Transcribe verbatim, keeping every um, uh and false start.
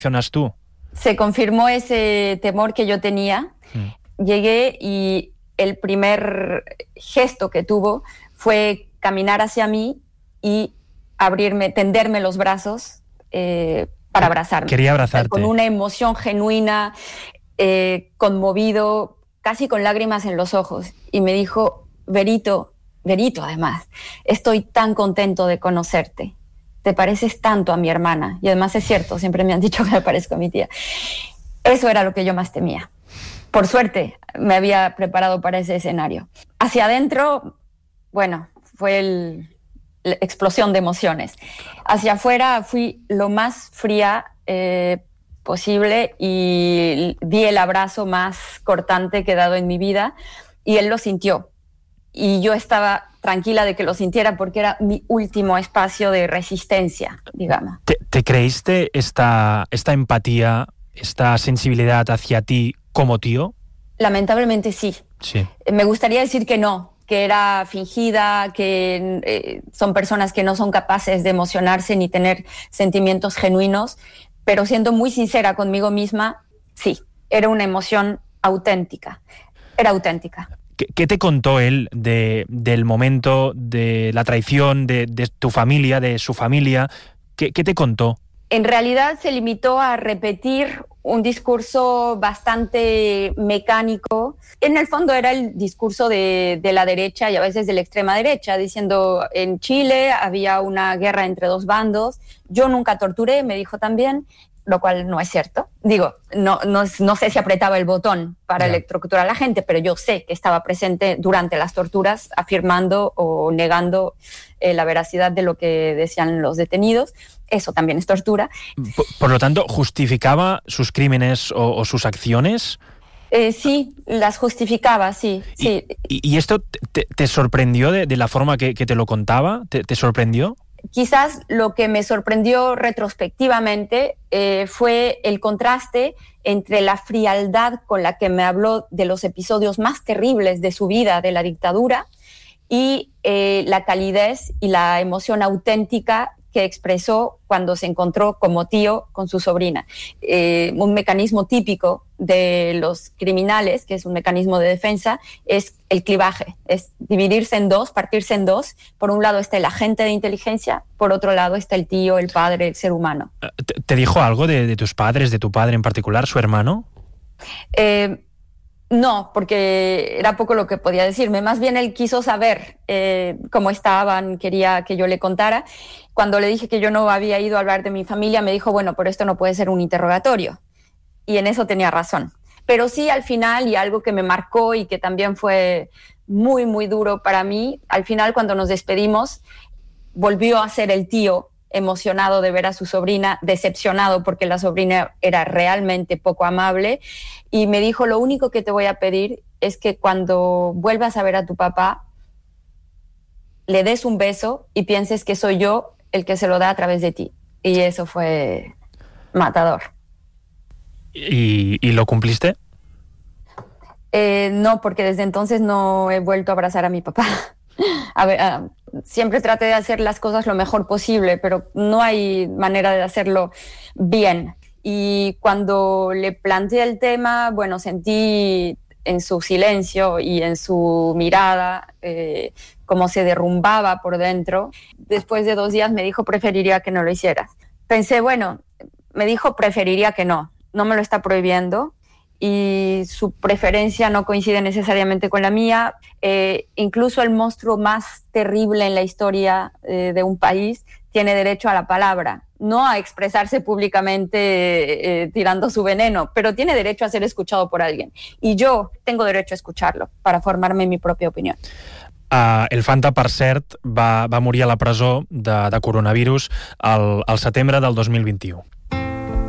¿Reaccionas tú? Se confirmó ese temor que yo tenía. Mm. Llegué y el primer gesto que tuvo fue caminar hacia mí y abrirme, tenderme los brazos eh, para abrazarme. Quería abrazarte. Con una emoción genuina, eh, conmovido, casi con lágrimas en los ojos. Y me dijo, Verito, Verito además, estoy tan contento de conocerte. Te pareces tanto a mi hermana. Y además es cierto, siempre me han dicho que me parezco a mi tía. Eso era lo que yo más temía. Por suerte, me había preparado para ese escenario. Hacia adentro, bueno, fue el, la explosión de emociones. Hacia afuera fui lo más fría eh, posible y di el abrazo más cortante que he dado en mi vida y él lo sintió. Y yo estaba tranquila de que lo sintiera porque era mi último espacio de resistencia, digamos. ¿Te, te creíste esta, esta empatía, esta sensibilidad hacia ti como tío? Lamentablemente sí. Sí. Me gustaría decir que no, que era fingida, que eh, son personas que no son capaces de emocionarse ni tener sentimientos genuinos, pero siendo muy sincera conmigo misma, sí, era una emoción auténtica, era auténtica. ¿Qué, qué te contó él de, del momento, de la traición, de, de tu familia, de su familia? ¿Qué, qué te contó? En realidad se limitó a repetir un discurso bastante mecánico. En el fondo era el discurso de, de la derecha y a veces de la extrema derecha, diciendo en Chile había una guerra entre dos bandos. Yo nunca torturé, me dijo también, lo cual no es cierto. Digo, no, no, no sé si apretaba el botón para yeah. electrocutar a la gente, pero yo sé que estaba presente durante las torturas afirmando o negando eh, la veracidad de lo que decían los detenidos. Eso también es tortura. Por, por lo tanto, ¿justificaba sus crímenes o, o sus acciones? Eh, sí, las justificaba, sí. ¿Y, sí. y, y esto te, te sorprendió de, de la forma que, que te lo contaba? ¿Te, te sorprendió? Quizás lo que me sorprendió retrospectivamente eh, fue el contraste entre la frialdad con la que me habló de los episodios más terribles de su vida, de la dictadura, y eh, la calidez y la emoción auténtica que expresó cuando se encontró como tío con su sobrina. Eh, un mecanismo típico de los criminales, que es un mecanismo de defensa, es el clivaje, es dividirse en dos, partirse en dos. Por un lado está el agente de inteligencia, por otro lado está el tío, el padre, el ser humano. ¿Te, te dijo algo de, de tus padres, de tu padre en particular, su hermano? Eh, No, porque era poco lo que podía decirme. Más bien él quiso saber eh, cómo estaban, quería que yo le contara. Cuando le dije que yo no había ido a hablar de mi familia, me dijo, bueno, pero esto no puede ser un interrogatorio. Y en eso tenía razón. Pero sí, al final, y algo que me marcó y que también fue muy, muy duro para mí, al final cuando nos despedimos, volvió a ser el tío, emocionado de ver a su sobrina, decepcionado porque la sobrina era realmente poco amable, y me dijo, lo único que te voy a pedir es que cuando vuelvas a ver a tu papá, le des un beso y pienses que soy yo el que se lo da a través de ti. Y eso fue matador. ¿Y, y lo cumpliste? Eh, no, porque desde entonces no he vuelto a abrazar a mi papá. A ver, uh, siempre traté de hacer las cosas lo mejor posible, pero no hay manera de hacerlo bien. Y cuando le planteé el tema, bueno, sentí en su silencio y en su mirada eh, cómo se derrumbaba por dentro. Después de dos días me dijo, preferiría que no lo hicieras. Pensé, bueno, me dijo, preferiría que no, no me lo está prohibiendo. Y su preferencia no coincide necesariamente con la mía. Eh, incluso el monstruo más terrible en la historia eh, de un país tiene derecho a la palabra, no a expresarse públicamente eh, tirando su veneno, pero tiene derecho a ser escuchado por alguien. Y yo tengo derecho a escucharlo para formarme mi propia opinión. Uh, el Fanta, per cert, va, va morir a la presó de, de coronavirus al, al setembre del dos mil vint-i-u.